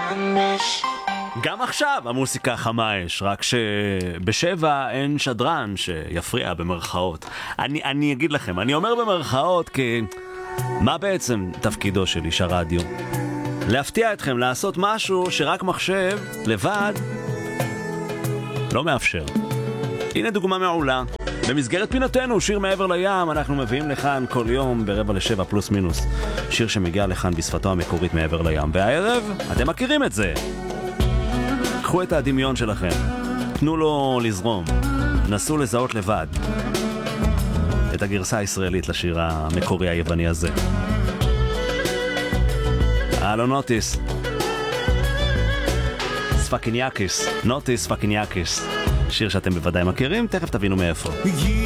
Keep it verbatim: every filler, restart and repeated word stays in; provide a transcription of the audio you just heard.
חמש. גם עכשיו המוסיקה חמה אש, רק שבשבע אין שדרן שיפריע במרכאות. אני, אני אגיד לכם, אני אומר במרכאות כי מה בעצם תפקידו של איש הרדיו? להפתיע אתכם, לעשות משהו שרק מחשב לבד לא מאפשר. הנה דוגמה מעולה. במסגרת פינתנו, שיר מעבר לים, אנחנו מביאים לכאן כל יום ברבע לשבע פלוס מינוס. שיר שמגיע לכאן בשפתו המקורית מעבר לים. והערב, אתם מכירים את זה. קחו את הדמיון שלכם, תנו לו לזרום, נסו לזהות לבד את הגרסה הישראלית לשיר המקורי היווני הזה. הלו נוטיס ספקיניאקיס, נוטיס ספקיניאקיס, שיר שאתם בוודאי מכירים, תכף תבינו מאיפה.